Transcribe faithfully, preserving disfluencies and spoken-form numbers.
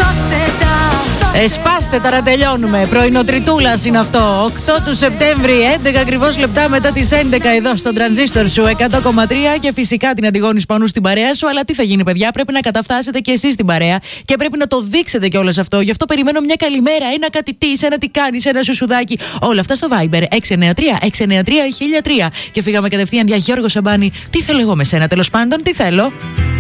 Εσπάστε τώρα, τελειώνουμε. Πρωινοτριτούλας είναι αυτό. οκτώ του Σεπτέμβρη, έντεκα ακριβώς λεπτά μετά τις έντεκα εδώ στον τρανζίστορ σου εκατό κόμμα τρία και φυσικά την Αντιγόνη Σπανού στην παρέα σου. Αλλά τι θα γίνει, παιδιά, πρέπει να καταφτάσετε και εσείς στην παρέα και πρέπει να το δείξετε κιόλας αυτό. Γι' αυτό περιμένω μια καλημέρα, ένα κάτι τι, ένα τι κάνεις, ένα σουσουδάκι. Όλα αυτά στο Viber έξι εννιά τρία έξι εννιά τρία χίλια τρία. Και φύγαμε κατευθείαν για Γιώργο Σαμπάνη. Τι θέλω εγώ με σένα, τέλος πάντων, τι θέλω.